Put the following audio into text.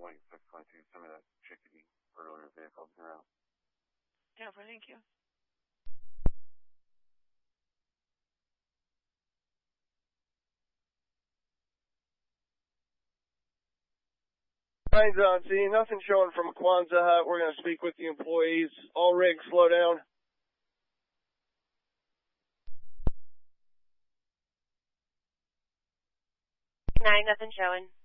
622, send me that chickadee earlier vehicle around. Yeah, thank you. Lines on scene, nothing showing from Kwanzaa Hut. We're going to speak with the employees. All rigs, slow down. 9, nothing showing.